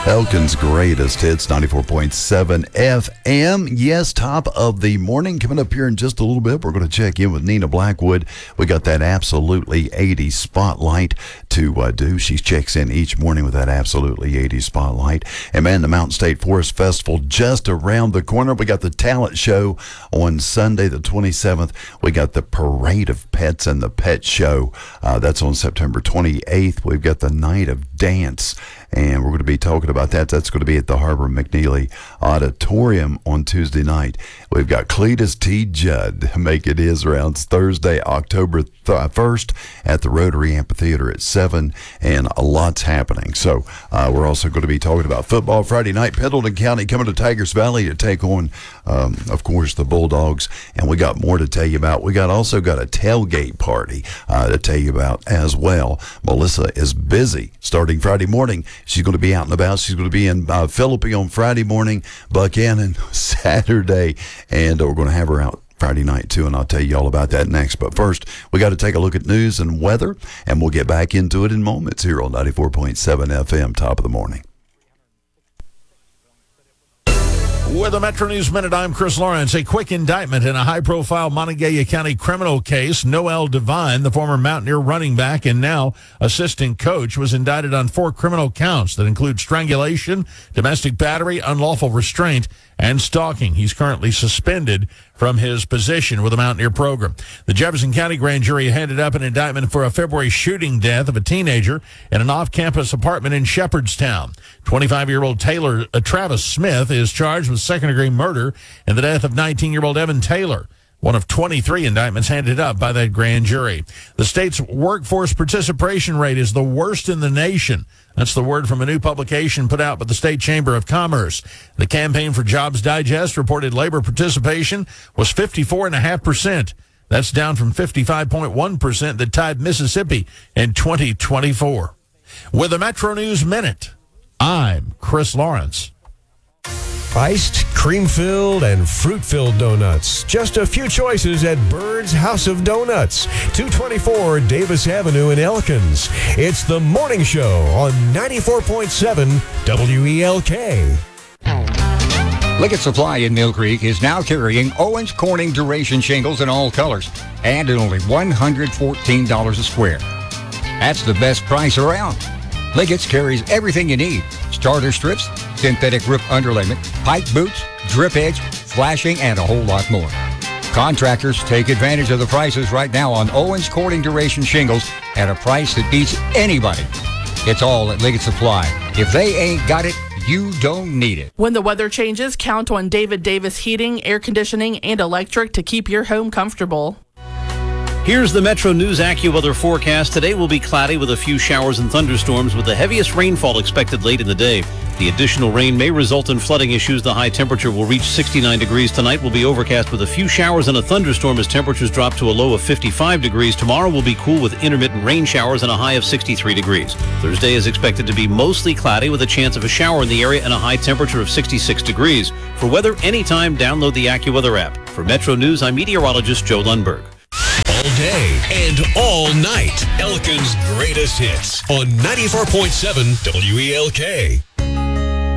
Elkin's greatest hits, 94.7 FM. Yes, top of the morning. Coming up here in just a little bit, we're going to check in with Nina Blackwood. We got that Absolutely 80s spotlight to do. She checks in each morning with that Absolutely 80s spotlight. And man, the Mountain State Forest Festival just around the corner. We got the talent show on Sunday, the 27th. We got the Parade of Pets and the Pet Show. That's on September 28th. We've got the Night of Dance, and we're going to be talking about that. That's going to be at the Harbor McNeely Auditorium on Tuesday night. We've got Cletus T. Judd making his rounds Thursday, October 1st at the Rotary Amphitheater at 7, and a lot's happening. So we're also going to be talking about football Friday night. Pendleton County coming to Tigers Valley to take on, of course, the Bulldogs, and we got more to tell you about. We also got a tailgate party to tell you about as well. Melissa is busy starting Friday morning. She's going to be out and about. She's going to be in Philippi on Friday morning, Buchanan Saturday, and we're going to have her out Friday night too, and I'll tell you all about that next. But first, we got to take a look at news and weather, and we'll get back into it in moments here on 94.7 FM, top of the morning. With a Metro News Minute, I'm Chris Lawrence. A quick indictment in a high-profile Monongalia County criminal case. Noel Devine, the former Mountaineer running back and now assistant coach, was indicted on 4 criminal counts that include strangulation, domestic battery, unlawful restraint, and stalking. He's currently suspended from his position with the Mountaineer program. The Jefferson County grand jury handed up an indictment for a February shooting death of a teenager in an off-campus apartment in Shepherdstown. 25-year-old Travis Smith is charged with second-degree murder in the death of 19-year-old Evan Taylor. One of 23 indictments handed up by that grand jury. The state's workforce participation rate is the worst in the nation. That's the word from a new publication put out by the State Chamber of Commerce. The Campaign for Jobs Digest reported labor participation was 54.5%. That's down from 55.1% that tied Mississippi in 2024. With a Metro News Minute, I'm Chris Lawrence. Iced, cream-filled, and fruit-filled donuts. Just a few choices at Bird's House of Donuts, 224 Davis Avenue in Elkins. It's the morning show on 94.7 WELK. Liggett Supply in Mill Creek is now carrying Owens Corning duration shingles in all colors and at only $114 a square. That's the best price around. Liggett's carries everything you need. Starter strips, synthetic roof underlayment, pipe boots, drip edge, flashing, and a whole lot more. Contractors take advantage of the prices right now on Owens Corning duration shingles at a price that beats anybody. It's all at Liggett Supply. If they ain't got it, you don't need it. When the weather changes, count on David Davis Heating, Air Conditioning, and Electric to keep your home comfortable. Here's the Metro News AccuWeather forecast. Today will be cloudy with a few showers and thunderstorms with the heaviest rainfall expected late in the day. The additional rain may result in flooding issues. The high temperature will reach 69 degrees. Tonight will be overcast with a few showers and a thunderstorm as temperatures drop to a low of 55 degrees. Tomorrow will be cool with intermittent rain showers and a high of 63 degrees. Thursday is expected to be mostly cloudy with a chance of a shower in the area and a high temperature of 66 degrees. For weather anytime, download the AccuWeather app. For Metro News, I'm meteorologist Joe Lundberg. All day and all night, Elkin's greatest hits on 94.7 WELK.